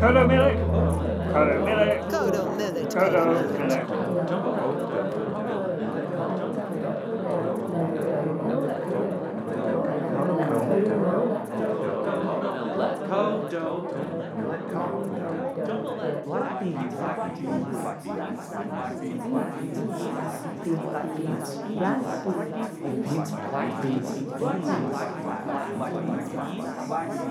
Kodo Millet. Kodo Millet. Kodo Millet. Kodo Millet. Black beans, black beans, black beans, black beans, black beans, black beans, black beans, black beans, black beans, black beans, black beans, black beans, black beans, black beans, black beans, black beans,